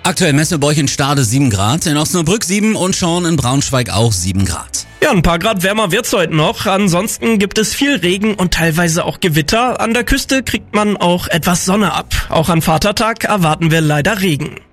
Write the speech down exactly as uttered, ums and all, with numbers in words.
Aktuell messen wir bei euch in Stade sieben Grad, in Osnabrück sieben und Schorn in Braunschweig auch sieben Grad. Ja, ein paar Grad wärmer wird's heute noch. Ansonsten gibt es viel Regen und teilweise auch Gewitter. An der Küste kriegt man auch etwas Sonne ab. Auch an Vatertag erwarten wir leider Regen.